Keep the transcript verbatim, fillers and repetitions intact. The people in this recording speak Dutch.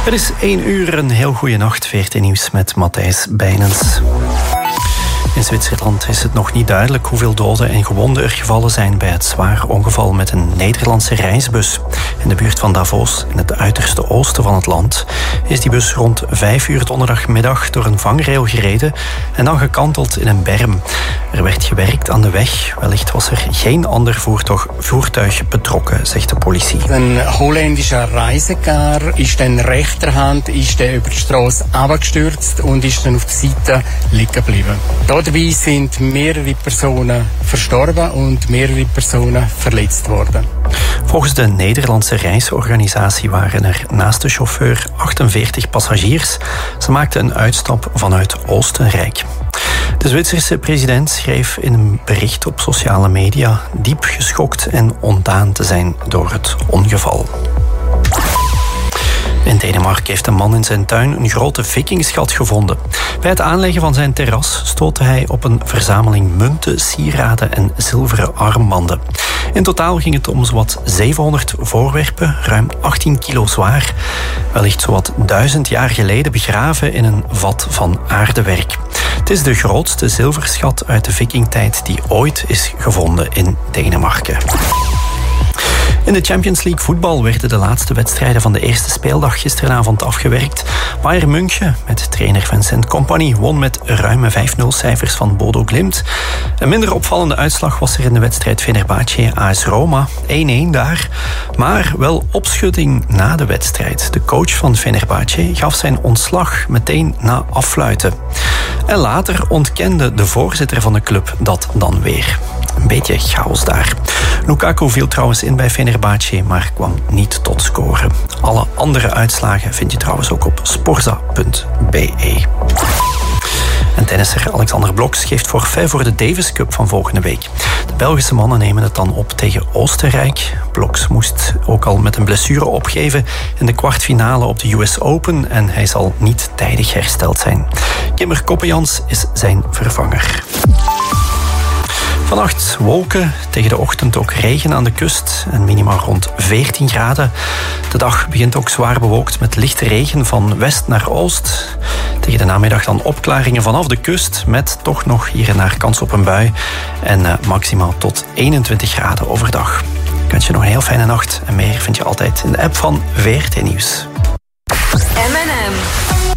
Het is één uur, een heel goede nacht. V R T Nieuws met Matthijs Bijnens. In Zwitserland is het nog niet duidelijk hoeveel doden en gewonden er gevallen zijn bij het zwaar ongeval met een Nederlandse reisbus. In de buurt van Davos, in het uiterste oosten van het land, is die bus rond vijf uur donderdagmiddag door een vangrail gereden en dan gekanteld in een berm. Er werd gewerkt aan de weg. Wellicht was er geen ander voertuig, voertuig betrokken, zegt de politie. Een Holländischer Reisecar ist dann rechterhand ist der über die Straße abgestürzt und ist dann auf der Seite liegen geblieben. Dabei sind mehrere Personen verstorben und mehrere Personen verletzt worden. Volgens de Nederlandse reisorganisatie waren er naast de chauffeur achtenveertig passagiers. Ze maakten een uitstap vanuit Oostenrijk. De Zwitserse president schreef in een bericht op sociale media diep geschokt en ontdaan te zijn door het ongeval. In Denemarken heeft een man in zijn tuin een grote vikingschat gevonden. Bij het aanleggen van zijn terras stootte hij op een verzameling munten, sieraden en zilveren armbanden. In totaal ging het om zowat zevenhonderd voorwerpen, ruim achttien kilo zwaar. Wellicht zowat duizend jaar geleden begraven in een vat van aardewerk. Het is de grootste zilverschat uit de vikingtijd die ooit is gevonden in Denemarken. In de Champions League voetbal werden de laatste wedstrijden van de eerste speeldag gisteravond afgewerkt. Bayern München met trainer Vincent Kompany won met ruime vijf nul cijfers van Bodo Glimt. Een minder opvallende uitslag was er in de wedstrijd Fenerbahce A S Roma, één één daar. Maar wel opschudding na de wedstrijd. De coach van Fenerbahce gaf zijn ontslag meteen na affluiten. En later ontkende de voorzitter van de club dat dan weer. Een beetje chaos daar. Lukaku viel trouwens in bij Fenerbahce, maar kwam niet tot scoren. Alle andere uitslagen vind je trouwens ook op sporza punt b e. En tennisser Alexander Bloks geeft forfait voor de Davis Cup van volgende week. De Belgische mannen nemen het dan op tegen Oostenrijk. Bloks moest ook al met een blessure opgeven in de kwartfinale op de U S Open en hij zal niet tijdig hersteld zijn. Kimmer Koppejans is zijn vervanger. Vannacht wolken, tegen de ochtend ook regen aan de kust en minimaal rond veertien graden. De dag begint ook zwaar bewolkt met lichte regen van west naar oost. Tegen de namiddag dan opklaringen vanaf de kust met toch nog hier en daar kans op een bui. En uh, maximaal tot eenentwintig graden overdag. Ik wens je nog een heel fijne nacht en meer vind je altijd in de app van V R T Nieuws. M en M.